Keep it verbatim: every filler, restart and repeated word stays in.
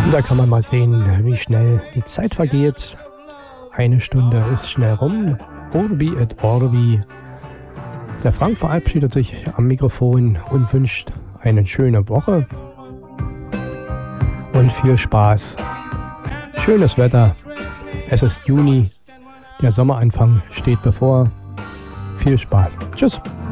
Da kann man mal sehen, wie schnell die Zeit vergeht. Eine Stunde ist schnell rum. Orbi et Orbi. Der Frank verabschiedet sich am Mikrofon und wünscht eine schöne Woche und viel Spaß. Schönes Wetter. Es ist Juni. Der Sommeranfang steht bevor. Viel Spaß. Tschüss.